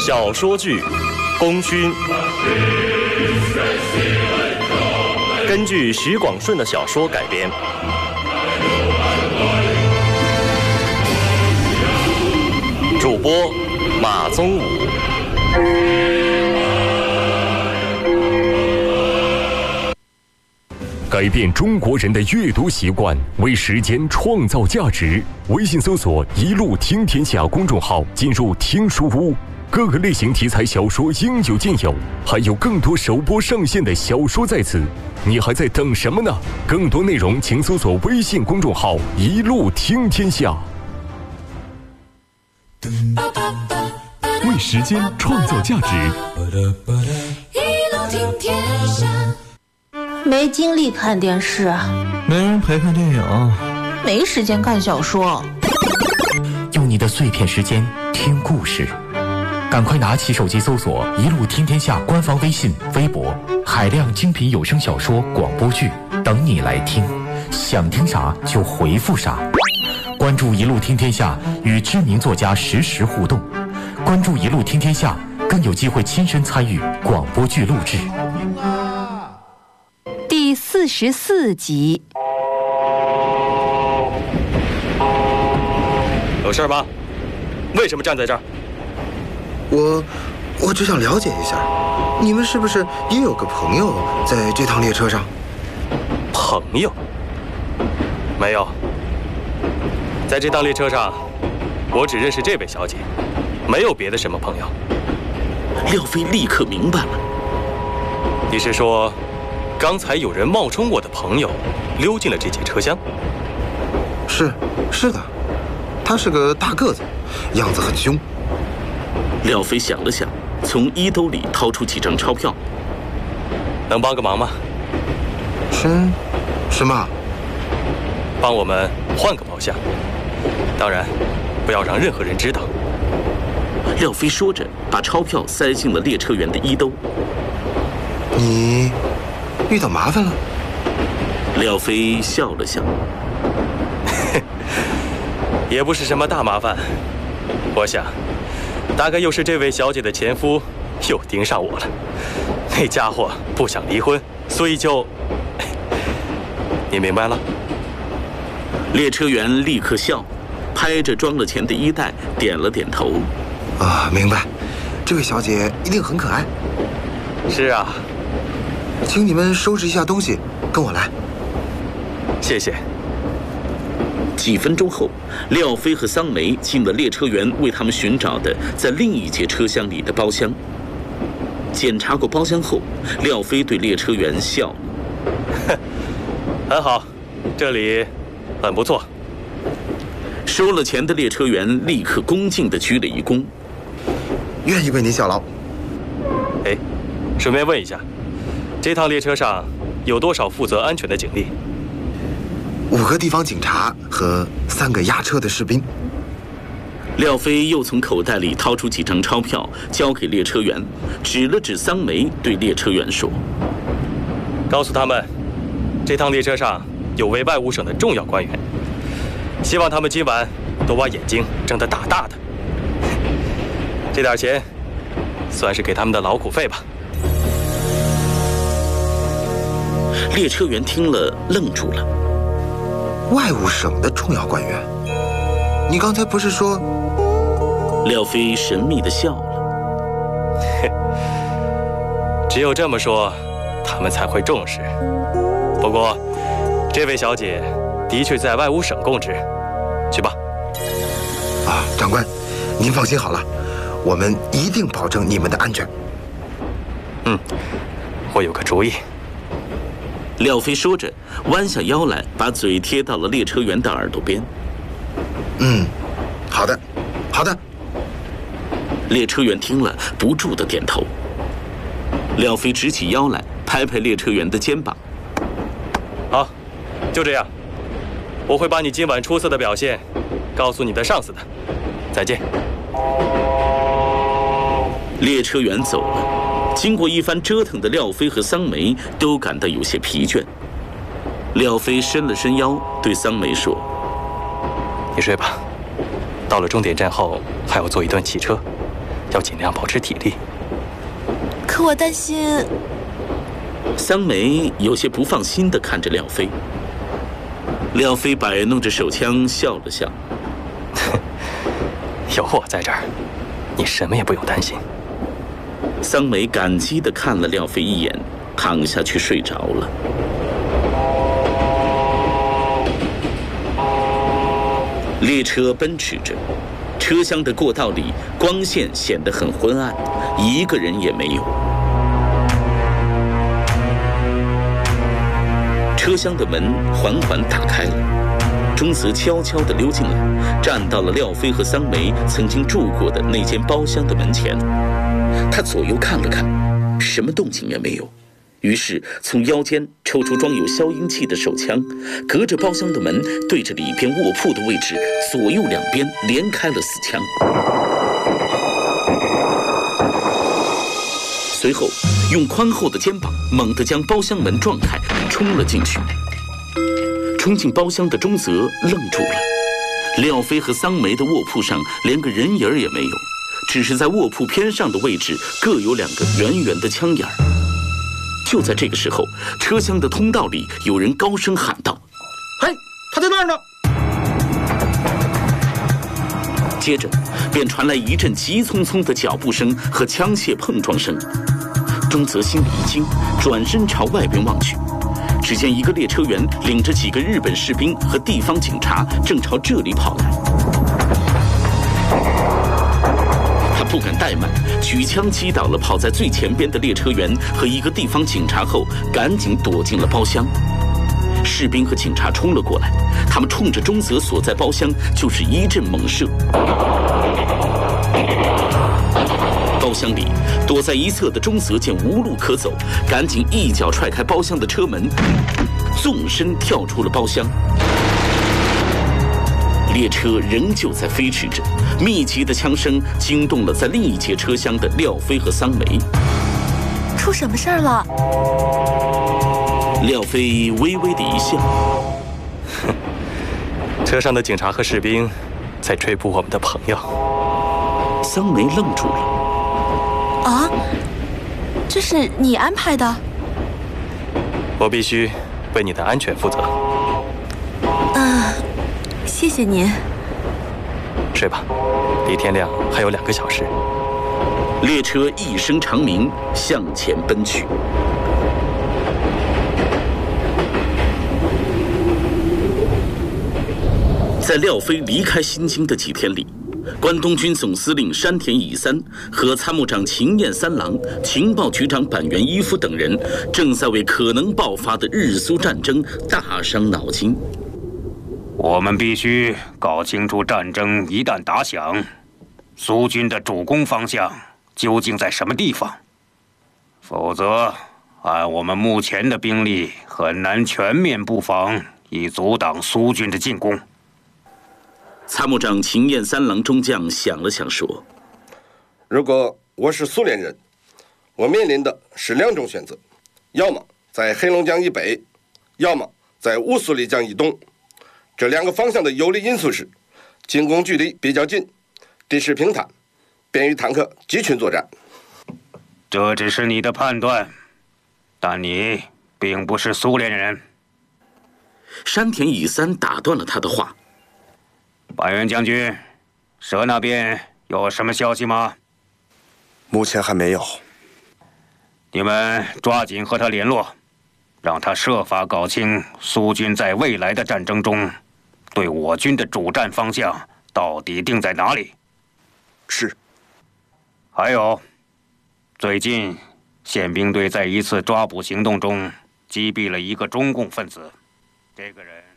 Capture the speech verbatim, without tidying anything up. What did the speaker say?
小说剧《功勋》，根据徐广顺的小说改编。主播马宗武。 改变中国人的阅读习惯，为时间创造价值。微信搜索“一路听天下”公众号，进入听书屋，各个类型题材小说应有尽有，还有更多首播上线的小说在此。你还在等什么呢？更多内容请搜索微信公众号“一路听天下”。为时间创造价值。 一路听天下。 没精力看电视， 没人陪看电影， 没时间看小说。 用你的碎片时间听故事，赶快拿起手机搜索“一路听天下”官方微信、微博，海量精品有声小说、广播剧等你来听，想听啥就回复啥。关注“一路听天下”，与知名作家实时互动。关注“一路听天下”，更有机会亲身参与广播剧录制。 第四十四集。 有事吗？为什么站在这儿？ 我我只想了解一下，你们是不是也有个朋友在这趟列车上？ 朋友？没有，在这趟列车上，我只认识这位小姐，没有别的什么朋友。 廖飞立刻明白了。 你是说，刚才有人冒充我的朋友，溜进了这节车厢？ 是，是的，他是个大个子，样子很凶。 廖飞想了想，从衣兜里掏出几张钞票。 能帮个忙吗？ 是，什么？ 帮我们换个包厢，当然，不要让任何人知道。 廖飞说着，把钞票塞进了列车员的衣兜。 你遇到麻烦了？ 廖飞笑了笑， 也不是什么大麻烦。我想，大概又是这位小姐的前夫又盯上我了。那家伙不想离婚，所以就……你明白了？ 列车员立刻笑，拍着装了钱的衣袋，点了点头。 啊，明白。这位小姐一定很可爱。 是啊。 请你们收拾一下东西，跟我来。 谢谢。 几分钟后，廖飞和桑梅进了列车员为他们寻找的在另一节车厢里的包厢。检查过包厢后，廖飞对列车员笑了：“ 哼，很好，这里很不错。” 收了钱的列车员立刻恭敬地鞠了一躬：“ 愿意为您效劳。” 哎，顺便问一下，这趟列车上有多少负责安全的警力？ 五个地方警察和三个押车的士兵。 廖飞又从口袋里掏出几张钞票，交给列车员，指了指桑梅，对列车员说：“ 告诉他们，这趟列车上有位外务省的重要官员，希望他们今晚都把眼睛睁得大大的。这点钱，算是给他们的劳苦费吧。” 列车员听了，愣住了。 外务省的重要官员？你刚才不是说…… 廖飞神秘地笑了。 只有这么说，他们才会重视。不过，这位小姐的确在外务省供职。去吧。 啊，长官，您放心好了，我们一定保证你们的安全。 嗯，我有个主意。 廖飞说着，弯下腰来，把嘴贴到了列车员的耳朵边。 嗯，好的，好的。 列车员听了，不住地点头。廖飞直起腰来，拍拍列车员的肩膀：“ 好，就这样。我会把你今晚出色的表现告诉你的上司的。再见。” 列车员走了。经过一番折腾的廖飞和桑梅都感到有些疲倦。廖飞伸了伸腰，对桑梅说：“ 你睡吧，到了终点站后还要坐一段汽车， 要尽量保持体力。 可我担心。 桑梅有些不放心地看着廖飞。廖飞摆弄着手枪，笑了笑：“ 有我在这儿，你什么也不用担心。” 桑梅感激地看了廖飞一眼，躺下去睡着了。列车奔驰着，车厢的过道里光线显得很昏暗，一个人也没有。车厢的门缓缓打开了，中泽悄悄地溜进来，站到了廖飞和桑梅曾经住过的那间包厢的门前。他左右看了看，什么动静也没有，于是从腰间抽出装有消音器的手枪，隔着包厢的门，对着里边卧铺的位置左右两边连开了四枪。随后用宽厚的肩膀猛地将包厢门撞开，冲了进去。冲进包厢的中泽愣住了，廖飞和桑梅的卧铺上连个人影也没有，只是在卧铺偏上的位置各有两个圆圆的枪眼儿。就在这个时候，车厢的通道里有人高声喊道：“ 嘿，他在那儿呢！” 接着便传来一阵急匆匆的脚步声和枪械碰撞声。中泽心里一惊，转身朝外边望去，只见一个列车员领着几个日本士兵和地方警察正朝这里跑来。他不敢怠慢，举枪击倒了跑在最前边的列车员和一个地方警察后，赶紧躲进了包厢。士兵和警察冲了过来，他们冲着中泽所在包厢就是一阵猛射。包厢里躲在一侧的中泽见无路可走，赶紧一脚踹开包厢的车门，纵身跳出了包厢。列车仍旧在飞驰着，密集的枪声惊动了在另一节车厢的廖飞和桑梅。 出什么事儿了？ 廖飞微微的一笑， 哼，车上的警察和士兵在追捕我们的朋友。 桑梅愣住了。 啊，这是你安排的？ 我必须为你的安全负责。 啊，谢谢您。 睡吧，离天亮还有两个小时。 列车一声长鸣，向前奔去。在廖飞离开新京的几天里，关东军总司令山田乙三和参谋长秦彦三郎、情报局长板垣一夫等人正在为可能爆发的日苏战争大伤脑筋。 我们必须搞清楚战争一旦打响，苏军的主攻方向究竟在什么地方，否则按我们目前的兵力，很难全面布防，以阻挡苏军的进攻。 参谋长秦彦三郎中将想了想说：“ 如果我是苏联人，我面临的是两种选择，要么在黑龙江以北，要么在乌苏里江以东。这两个方向的有利因素是：进攻距离比较近，地势平坦，便于坦克集群作战。” 这只是你的判断，但你并不是苏联人。 山田乙三打断了他的话。 板垣将军，蛇那边有什么消息吗？ 目前还没有。 你们抓紧和他联络，让他设法搞清苏军在未来的战争中对我军的主战方向到底定在哪里。 是。 还有，最近宪兵队在一次抓捕行动中击毙了一个中共分子，这个人